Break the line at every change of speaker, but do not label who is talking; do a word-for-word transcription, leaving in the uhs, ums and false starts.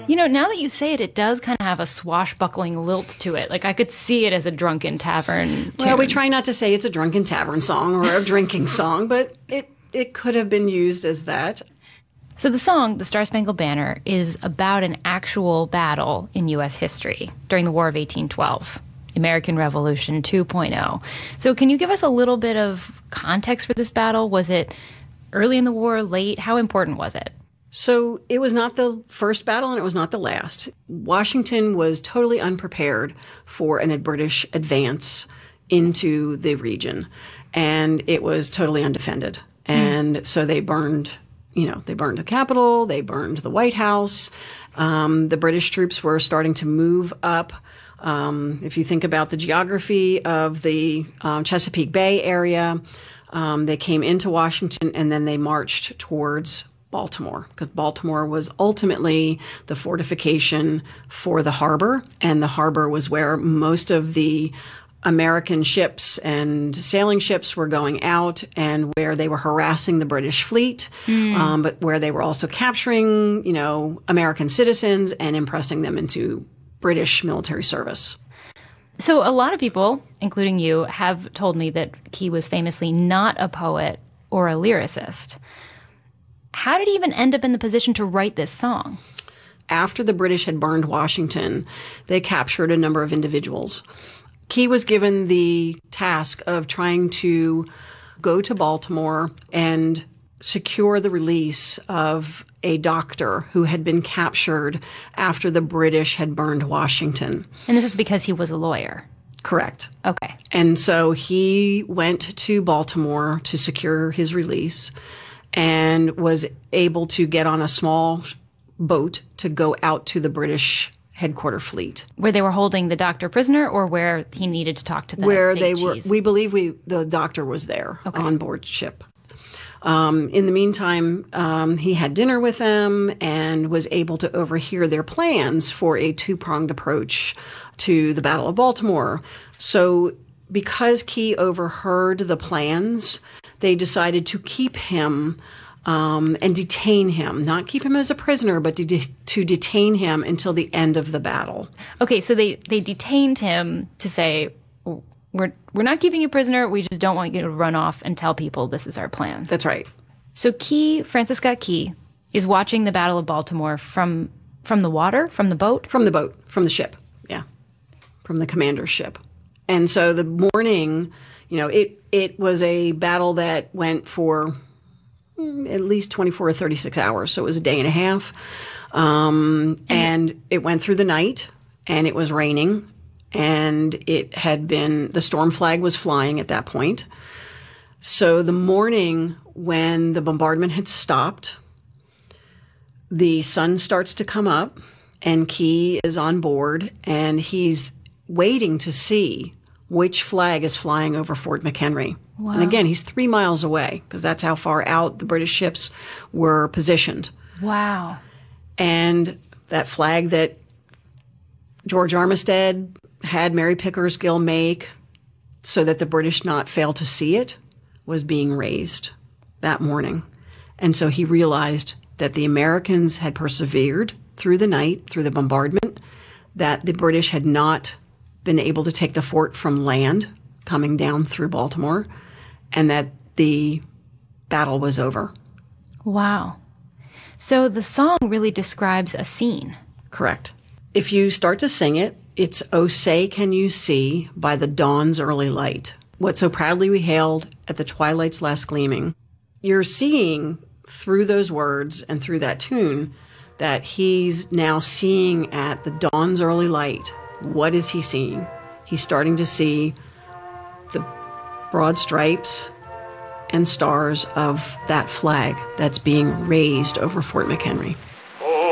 You know, now that you say it, it does kind of have a swashbuckling lilt to it. Like, I could see it as a drunken tavern tune.
Well, we try not to say it's a drunken tavern song or a drinking song, but it, it could have been used as that.
So the song, The Star-Spangled Banner, is about an actual battle in U S history during the War of eighteen twelve, American Revolution two point oh. So can you give us a little bit of context for this battle? Was it early in the war, late? How important was it?
So it was not the first battle and it was not the last. Washington was totally unprepared for an, a British advance into the region, and it was totally undefended. And mm. so they burned, you know, they burned the Capitol, they burned the White House. Um, the British troops were starting to move up. Um, if you think about the geography of the um, Chesapeake Bay area, um, they came into Washington and then they marched towards Baltimore, because Baltimore was ultimately the fortification for the harbor, and the harbor was where most of the American ships and sailing ships were going out, and where they were harassing the British fleet, mm. um, but where they were also capturing, you know, American citizens and impressing them into British military service.
So a lot of people, including you, have told me that Key was famously not a poet or a lyricist. How did he even end up in the position to write this song?
After the British had burned Washington, they captured a number of individuals. Key was given the task of trying to go to Baltimore and secure the release of a doctor who had been captured after the British had burned Washington.
And this is because he was a lawyer?
Correct.
Okay.
And so he went to Baltimore to secure his release and was able to get on a small boat to go out to the British headquarter fleet.
Where they were holding the doctor prisoner, or where he needed to talk to the
Where
big
they
cheese?
were, we believe we the doctor was there
okay.
on board ship. Um, in the meantime, um, he had dinner with them and was able to overhear their plans for a two-pronged approach to the Battle of Baltimore. So because Key overheard the plans, they decided to keep him um, and detain him, not keep him as a prisoner, but to, de- to detain him until the end of the battle.
Okay, so they, they detained him to say, we're we're not keeping you prisoner, we just don't want you to run off and tell people this is our plan.
That's right.
So Key, Francis Scott Key, is watching the Battle of Baltimore from from the water, from the boat?
From the boat, from the ship, yeah, from the commander's ship. And so the morning, you know, it, it was a battle that went for at least twenty-four or thirty-six hours. So it was a day and a half. Um, and it went through the night, and it was raining, and it had been, the storm flag was flying at that point. So the morning when the bombardment had stopped, the sun starts to come up, and Key is on board, and he's waiting to see which flag is flying over Fort McHenry. Wow. And again, he's three miles away, because that's how far out the British ships were positioned.
Wow.
And that flag that George Armistead had Mary Pickersgill make so that the British not fail to see it was being raised that morning. And so he realized that the Americans had persevered through the night, through the bombardment, that the British had not been able to take the fort from land coming down through Baltimore, and that the battle was over.
Wow. So the song really describes a scene.
Correct. If you start to sing it, it's "Oh, say can you see by the dawn's early light, what so proudly we hailed at the twilight's last gleaming." You're seeing through those words and through that tune that he's now seeing at the dawn's early light. What is he seeing? He's starting to see the broad stripes and stars of that flag that's being raised over Fort McHenry.